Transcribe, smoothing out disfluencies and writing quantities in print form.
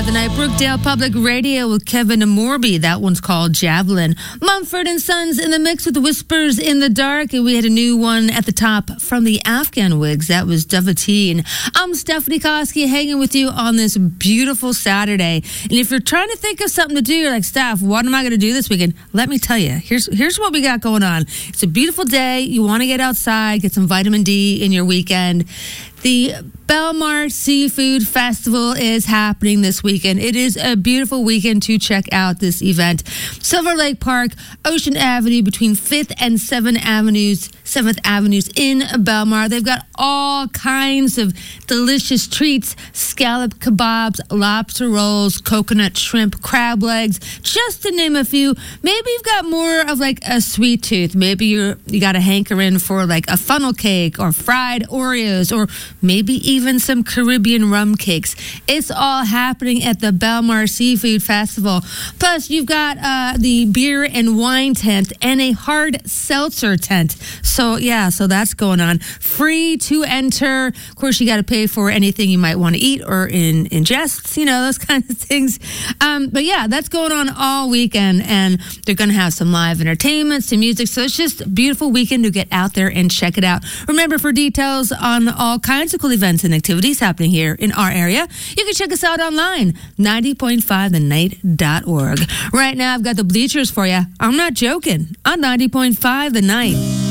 the night. Brookdale Public Radio with Kevin Morby. That one's called Javelin. Mumford and Sons in the mix with Whispers in the Dark. And we had a new one at the top from the Afghan Wigs. That was Dovatine. I'm Stephanie Koski hanging with you on this beautiful Saturday. And if you're trying to think of something to do, you're like, Steph, what am I going to do this weekend? Let me tell you. Here's what we got going on. It's a beautiful day. You want to get outside, get some vitamin D in your weekend. The Belmar Seafood Festival is happening this weekend. It is a beautiful weekend to check out this event. Silver Lake Park, Ocean Avenue, between 5th and 7th Avenues in Belmar. They've got all kinds of delicious treats, scallop kebabs, lobster rolls, coconut shrimp, crab legs, just to name a few. Maybe you've got more of like a sweet tooth. Maybe you got a hankering for like a funnel cake or fried Oreos or maybe even some Caribbean rum cakes. It's all happening at the Belmar Seafood Festival. Plus, you've got the beer and wine tent and a hard seltzer tent. So that's going on. Free to enter. Of course, you got to pay for anything you might want to eat or ingest, those kinds of things. But yeah, that's going on all weekend, and they're going to have some live entertainment, some music. So it's just a beautiful weekend to get out there and check it out. Remember, for details on all kinds of cool events and activities happening here in our area, you can check us out online, 90.5thenight.org. Right now, I've got the Bleachers for you. I'm not joking. On 90.5 The Night.